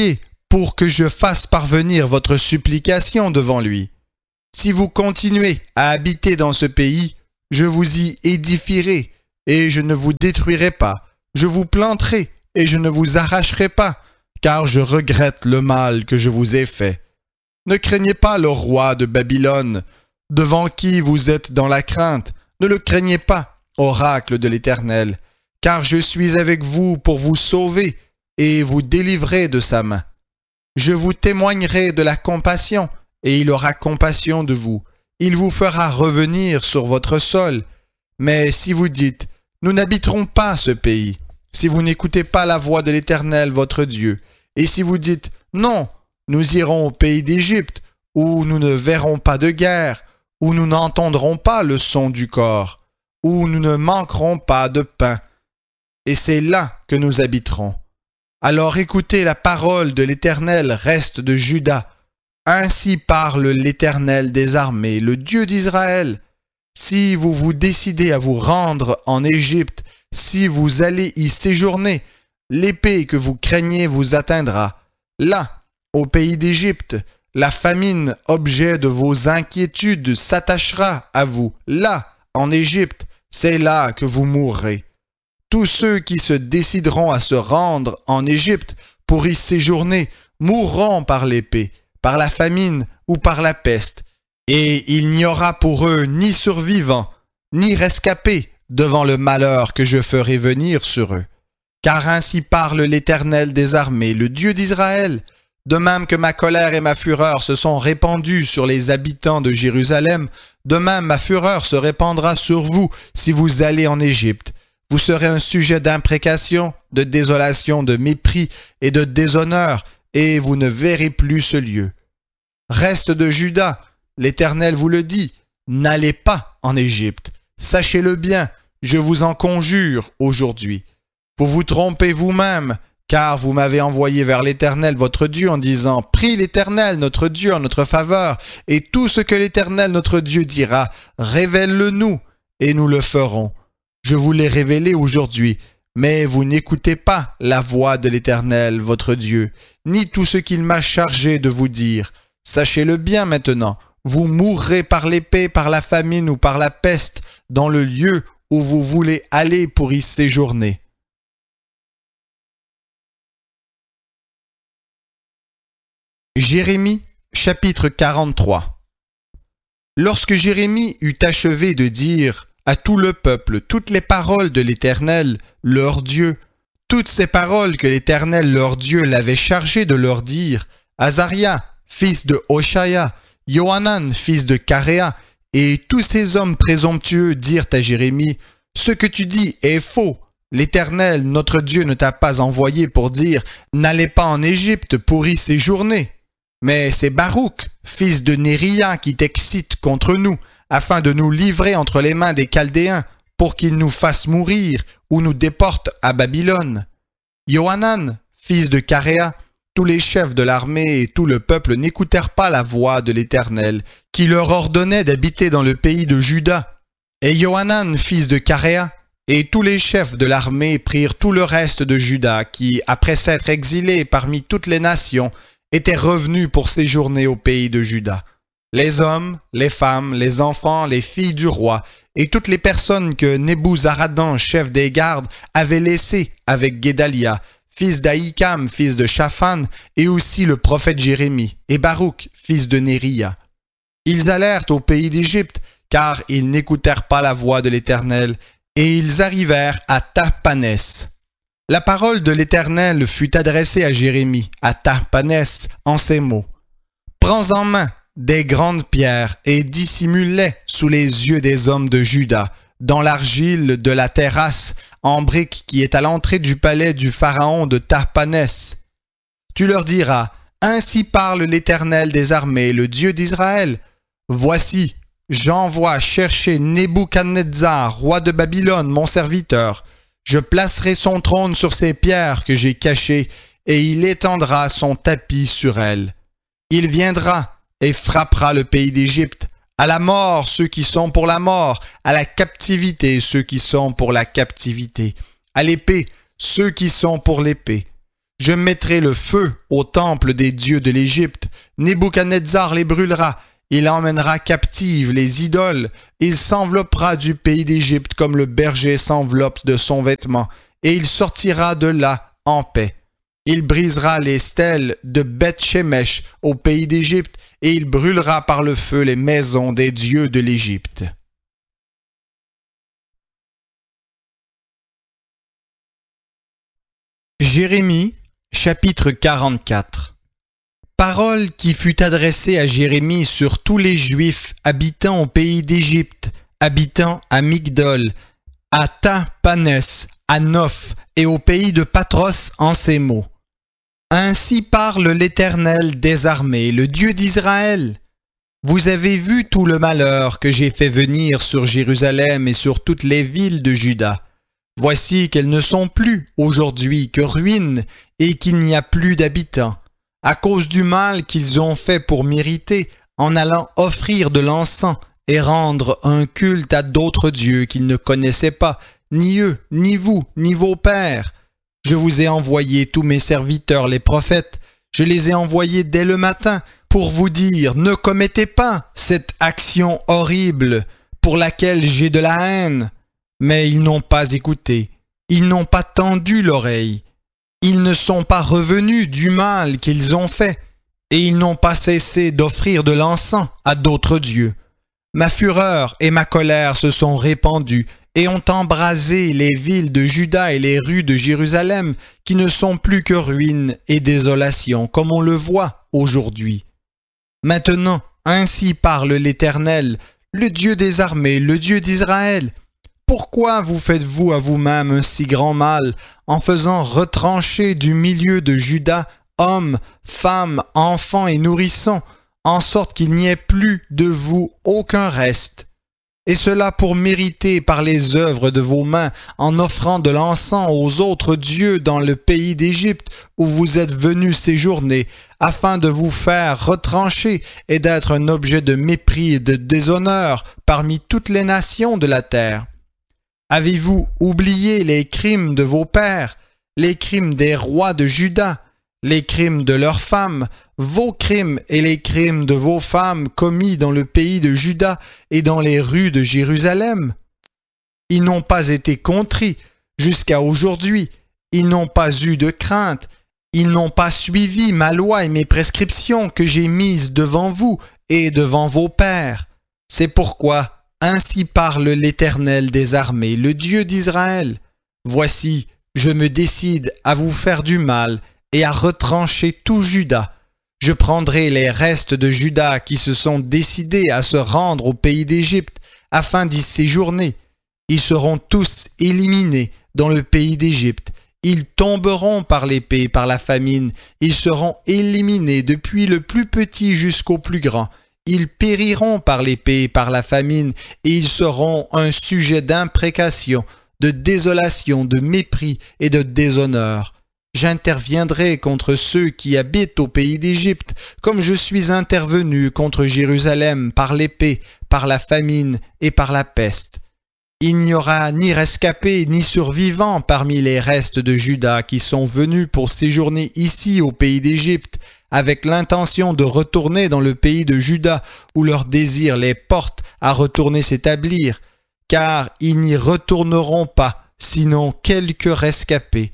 pour que je fasse parvenir votre supplication devant lui. Si vous continuez à habiter dans ce pays, je vous y édifierai, et je ne vous détruirai pas. Je vous planterai, et je ne vous arracherai pas, car je regrette le mal que je vous ai fait. Ne craignez pas le roi de Babylone, devant qui vous êtes dans la crainte. Ne le craignez pas, oracle de l'Éternel, car je suis avec vous pour vous sauver et vous délivrer de sa main. Je vous témoignerai de la compassion, et il aura compassion de vous. Il vous fera revenir sur votre sol. Mais si vous dites, nous n'habiterons pas ce pays, si vous n'écoutez pas la voix de l'Éternel votre Dieu, et si vous dites, non, nous irons au pays d'Égypte, où nous ne verrons pas de guerre, où nous n'entendrons pas le son du cor, où nous ne manquerons pas de pain, et c'est là que nous habiterons. Alors écoutez la parole de l'Éternel, reste de Juda. Ainsi parle l'Éternel des armées, le Dieu d'Israël. Si vous vous décidez à vous rendre en Égypte, si vous allez y séjourner, l'épée que vous craignez vous atteindra. Là, au pays d'Égypte, la famine, objet de vos inquiétudes, s'attachera à vous. Là, en Égypte, c'est là que vous mourrez. Tous ceux qui se décideront à se rendre en Égypte pour y séjourner mourront par l'épée, par la famine ou par la peste, et il n'y aura pour eux ni survivants, ni rescapés devant le malheur que je ferai venir sur eux. Car ainsi parle l'Éternel des armées, le Dieu d'Israël, de même que ma colère et ma fureur se sont répandues sur les habitants de Jérusalem, de même ma fureur se répandra sur vous si vous allez en Égypte. Vous serez un sujet d'imprécation, de désolation, de mépris et de déshonneur, et vous ne verrez plus ce lieu. Reste de Juda, l'Éternel vous le dit, n'allez pas en Égypte. Sachez-le bien, je vous en conjure aujourd'hui. Vous vous trompez vous-même, car vous m'avez envoyé vers l'Éternel votre Dieu en disant « Prie l'Éternel notre Dieu en notre faveur, et tout ce que l'Éternel notre Dieu dira, révèle-le-nous, et nous le ferons. » Je vous l'ai révélé aujourd'hui, mais vous n'écoutez pas la voix de l'Éternel, votre Dieu, ni tout ce qu'il m'a chargé de vous dire. Sachez-le bien maintenant, vous mourrez par l'épée, par la famine ou par la peste, dans le lieu où vous voulez aller pour y séjourner. Jérémie, chapitre 43. Lorsque Jérémie eut achevé de dire à tout le peuple toutes les paroles de l'Éternel, leur Dieu, toutes ces paroles que l'Éternel, leur Dieu, l'avait chargé de leur dire, Azaria, fils de Hoshaya, Johanan, fils de Caréa, et tous ces hommes présomptueux dirent à Jérémie, « Ce que tu dis est faux. L'Éternel, notre Dieu, ne t'a pas envoyé pour dire, n'allez pas en Égypte pour y séjourner. Mais c'est Baruch, fils de Néria, qui t'excite contre nous, afin de nous livrer entre les mains des Chaldéens, pour qu'ils nous fassent mourir ou nous déportent à Babylone. Johanan, fils de Caréa, tous les chefs de l'armée et tout le peuple n'écoutèrent pas la voix de l'Éternel, qui leur ordonnait d'habiter dans le pays de Juda. Et Johanan, fils de Caréa, et tous les chefs de l'armée prirent tout le reste de Juda, qui, après s'être exilés parmi toutes les nations, étaient revenus pour séjourner au pays de Juda. Les hommes, les femmes, les enfants, les filles du roi, et toutes les personnes que Nebuzaradan, chef des gardes, avait laissées avec Guédalia, fils d'Ahikam, fils de Shaphan, et aussi le prophète Jérémie, et Baruch, fils de Néria. Ils allèrent au pays d'Égypte, car ils n'écoutèrent pas la voix de l'Éternel, et ils arrivèrent à Tahpanès. La parole de l'Éternel fut adressée à Jérémie, à Tahpanès, en ces mots. « Prends en main des grandes pierres et dissimule-les sous les yeux des hommes de Juda, dans l'argile de la terrasse en briques qui est à l'entrée du palais du pharaon de Tahpanès. Tu leur diras, ainsi parle l'Éternel des armées, le Dieu d'Israël. Voici, j'envoie chercher Nebuchadnezzar, roi de Babylone, mon serviteur. Je placerai son trône sur ces pierres que j'ai cachées, et il étendra son tapis sur elles. Il viendra et frappera le pays d'Égypte, à la mort ceux qui sont pour la mort, à la captivité ceux qui sont pour la captivité, à l'épée ceux qui sont pour l'épée. Je mettrai le feu au temple des dieux de l'Égypte. Nebuchadnezzar les brûlera. Il emmènera captives les idoles. Il s'enveloppera du pays d'Égypte comme le berger s'enveloppe de son vêtement. Et il sortira de là en paix. Il brisera les stèles de Beth-Shemesh au pays d'Égypte. Et il brûlera par le feu les maisons des dieux de l'Égypte. Jérémie, chapitre 44. Parole qui fut adressée à Jérémie sur tous les Juifs habitant au pays d'Égypte, habitant à Migdol, à Tapanès, à Noph et au pays de Patros en ces mots. Ainsi parle l'Éternel des armées, le Dieu d'Israël. Vous avez vu tout le malheur que j'ai fait venir sur Jérusalem et sur toutes les villes de Juda. Voici qu'elles ne sont plus aujourd'hui que ruines et qu'il n'y a plus d'habitants, à cause du mal qu'ils ont fait pour m'irriter en allant offrir de l'encens et rendre un culte à d'autres dieux qu'ils ne connaissaient pas, ni eux, ni vous, ni vos pères. Je vous ai envoyé tous mes serviteurs les prophètes, je les ai envoyés dès le matin pour vous dire « Ne commettez pas cette action horrible pour laquelle j'ai de la haine ». Mais ils n'ont pas écouté, ils n'ont pas tendu l'oreille, ils ne sont pas revenus du mal qu'ils ont fait, et ils n'ont pas cessé d'offrir de l'encens à d'autres dieux. Ma fureur et ma colère se sont répandues et ont embrasé les villes de Juda et les rues de Jérusalem, qui ne sont plus que ruines et désolations, comme on le voit aujourd'hui. Maintenant, ainsi parle l'Éternel, le Dieu des armées, le Dieu d'Israël. Pourquoi vous faites-vous à vous-même un si grand mal en faisant retrancher du milieu de Juda hommes, femmes, enfants et nourrissons, en sorte qu'il n'y ait plus de vous aucun reste? Et cela pour mériter par les œuvres de vos mains, en offrant de l'encens aux autres dieux dans le pays d'Égypte où vous êtes venus séjourner, afin de vous faire retrancher et d'être un objet de mépris et de déshonneur parmi toutes les nations de la terre. Avez-vous oublié les crimes de vos pères, les crimes des rois de Juda, les crimes de leurs femmes, vos crimes et les crimes de vos femmes commis dans le pays de Juda et dans les rues de Jérusalem? Ils n'ont pas été contrits jusqu'à aujourd'hui, ils n'ont pas eu de crainte, ils n'ont pas suivi ma loi et mes prescriptions que j'ai mises devant vous et devant vos pères. C'est pourquoi ainsi parle l'Éternel des armées, le Dieu d'Israël. Voici, je me décide à vous faire du mal et à retrancher tout Juda. Je prendrai les restes de Juda qui se sont décidés à se rendre au pays d'Égypte afin d'y séjourner. Ils seront tous éliminés dans le pays d'Égypte. Ils tomberont par l'épée et par la famine. Ils seront éliminés depuis le plus petit jusqu'au plus grand. Ils périront par l'épée et par la famine, et ils seront un sujet d'imprécation, de désolation, de mépris et de déshonneur. J'interviendrai contre ceux qui habitent au pays d'Égypte, comme je suis intervenu contre Jérusalem par l'épée, par la famine et par la peste. Il n'y aura ni rescapés ni survivants parmi les restes de Juda qui sont venus pour séjourner ici au pays d'Égypte, avec l'intention de retourner dans le pays de Juda où leur désir les porte à retourner s'établir, car ils n'y retourneront pas, sinon quelques rescapés.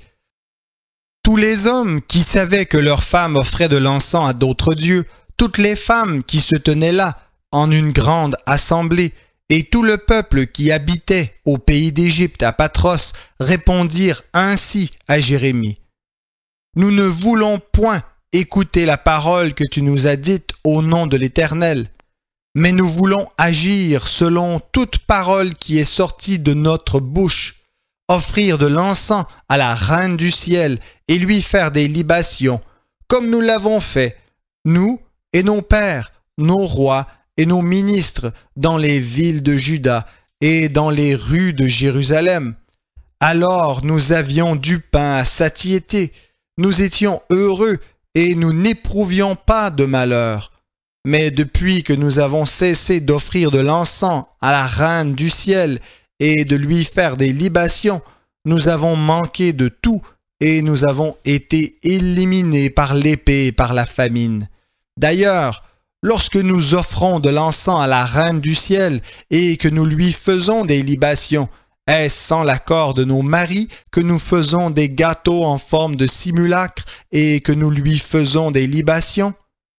Tous les hommes qui savaient que leurs femmes offraient de l'encens à d'autres dieux, toutes les femmes qui se tenaient là, en une grande assemblée, et tout le peuple qui habitait au pays d'Égypte à Patros répondirent ainsi à Jérémie. « Nous ne voulons point écouter la parole que tu nous as dite au nom de l'Éternel, mais nous voulons agir selon toute parole qui est sortie de notre bouche, offrir de l'encens à la Reine du ciel et lui faire des libations, comme nous l'avons fait, nous et nos pères, nos rois et nos ministres dans les villes de Juda et dans les rues de Jérusalem. Alors nous avions du pain à satiété, nous étions heureux et nous n'éprouvions pas de malheur. Mais depuis que nous avons cessé d'offrir de l'encens à la Reine du ciel et de lui faire des libations, nous avons manqué de tout et nous avons été éliminés par l'épée et par la famine. D'ailleurs, lorsque nous offrons de l'encens à la Reine du ciel et que nous lui faisons des libations, est-ce sans l'accord de nos maris que nous faisons des gâteaux en forme de simulacre et que nous lui faisons des libations?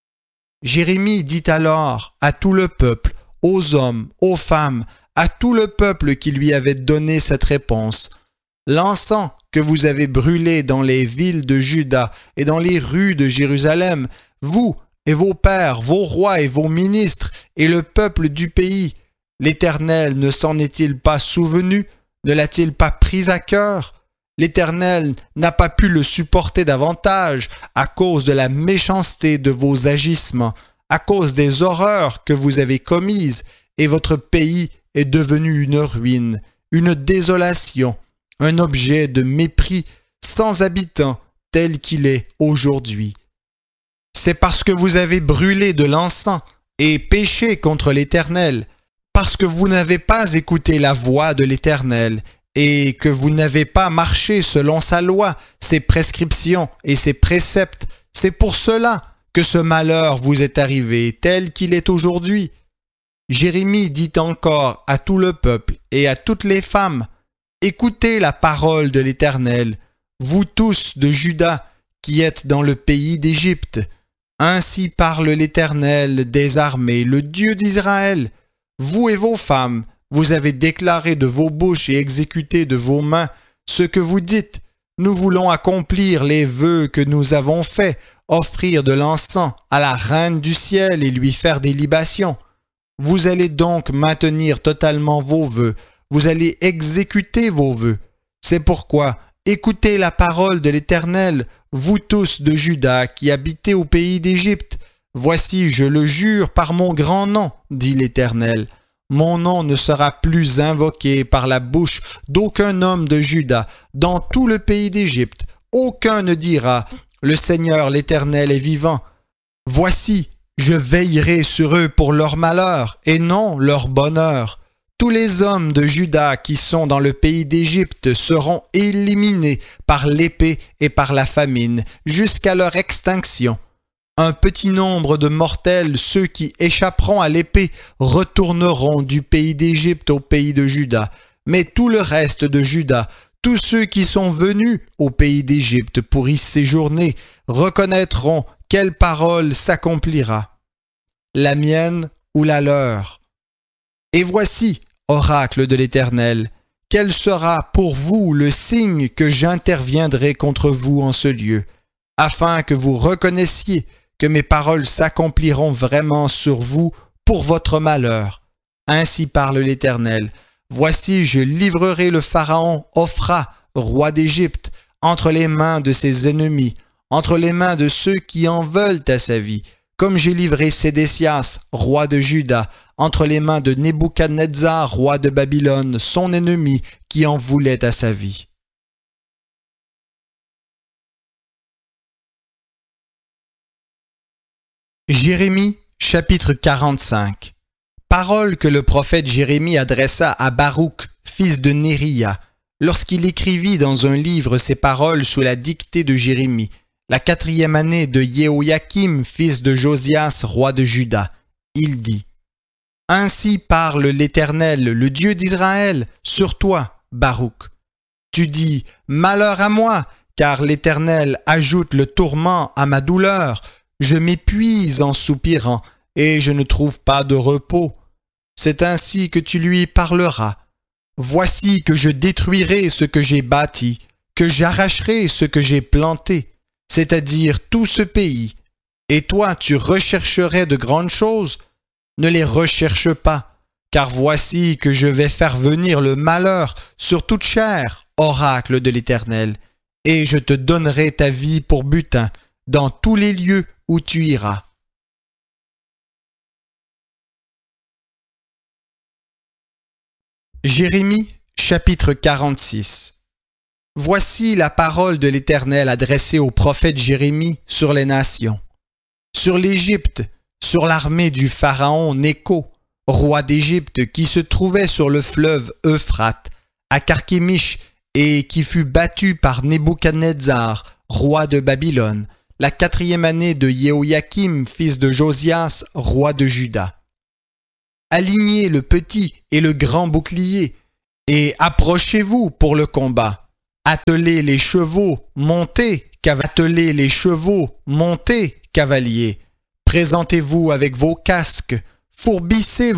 Jérémie dit alors à tout le peuple, aux hommes, aux femmes, à tout le peuple qui lui avait donné cette réponse: l'encens que vous avez brûlé dans les villes de Juda et dans les rues de Jérusalem, vous et vos pères, vos rois et vos ministres et le peuple du pays, l'Éternel ne s'en est-il pas souvenu? Ne l'a-t-il pas pris à cœur? L'Éternel n'a pas pu le supporter davantage à cause de la méchanceté de vos agissements, à cause des horreurs que vous avez commises, et votre pays est devenu une ruine, une désolation, un objet de mépris, sans habitants tel qu'il est aujourd'hui. C'est parce que vous avez brûlé de l'encens et péché contre l'Éternel, parce que vous n'avez pas écouté la voix de l'Éternel, et que vous n'avez pas marché selon sa loi, ses prescriptions et ses préceptes. C'est pour cela que ce malheur vous est arrivé tel qu'il est aujourd'hui. Jérémie dit encore à tout le peuple et à toutes les femmes: écoutez la parole de l'Éternel, vous tous de Juda qui êtes dans le pays d'Égypte. Ainsi parle l'Éternel des armées, le Dieu d'Israël. Vous et vos femmes, vous avez déclaré de vos bouches et exécuté de vos mains ce que vous dites. Nous voulons accomplir les vœux que nous avons faits, offrir de l'encens à la Reine du ciel et lui faire des libations. Vous allez donc maintenir totalement vos vœux, vous allez exécuter vos vœux. C'est pourquoi écoutez la parole de l'Éternel, vous tous de Juda qui habitez au pays d'Égypte. Voici, je le jure par mon grand nom, dit l'Éternel. Mon nom ne sera plus invoqué par la bouche d'aucun homme de Juda dans tout le pays d'Égypte. Aucun ne dira: le Seigneur l'Éternel est vivant. Voici, je veillerai sur eux pour leur malheur et non leur bonheur. Tous les hommes de Juda qui sont dans le pays d'Égypte seront éliminés par l'épée et par la famine jusqu'à leur extinction. Un petit nombre de mortels, ceux qui échapperont à l'épée, retourneront du pays d'Égypte au pays de Juda. Mais tout le reste de Juda, tous ceux qui sont venus au pays d'Égypte pour y séjourner, reconnaîtront quelle parole s'accomplira, la mienne ou la leur. Et voici, oracle de l'Éternel, quel sera pour vous le signe que j'interviendrai contre vous en ce lieu, afin que vous reconnaissiez que mes paroles s'accompliront vraiment sur vous pour votre malheur. Ainsi parle l'Éternel. Voici, je livrerai le Pharaon Ophra, roi d'Égypte, entre les mains de ses ennemis, entre les mains de ceux qui en veulent à sa vie, comme j'ai livré Sédécias, roi de Juda, entre les mains de Nebuchadnezzar, roi de Babylone, son ennemi, qui en voulait à sa vie. Jérémie, chapitre 45. Parole que le prophète Jérémie adressa à Baruch, fils de Néria, lorsqu'il écrivit dans un livre ces paroles sous la dictée de Jérémie, la 4e année de Jéhoïakim, fils de Josias, roi de Juda. Il dit: Ainsi parle l'Éternel, le Dieu d'Israël, sur toi, Baruch. Tu dis: Malheur à moi, car l'Éternel ajoute le tourment à ma douleur. Je m'épuise en soupirant, et je ne trouve pas de repos. C'est ainsi que tu lui parleras. Voici que je détruirai ce que j'ai bâti, que j'arracherai ce que j'ai planté, c'est-à-dire tout ce pays. Et toi, tu rechercherais de grandes choses? Ne les recherche pas, car voici que je vais faire venir le malheur sur toute chair, oracle de l'Éternel, et je te donnerai ta vie pour butin dans tous les lieux où tu iras. Jérémie, chapitre 46. Voici la parole de l'Éternel adressée au prophète Jérémie sur les nations. Sur l'Égypte, sur l'armée du pharaon Nécho, roi d'Égypte, qui se trouvait sur le fleuve Euphrate, à Carchemish et qui fut battu par Nebuchadnezzar, roi de Babylone, la 4e année de Jéhoïakim, fils de Josias, roi de Juda. Alignez le petit et le grand bouclier, et approchez-vous pour le combat. Attelez les chevaux, montez, cavaliers. Présentez-vous avec vos casques, fourbissez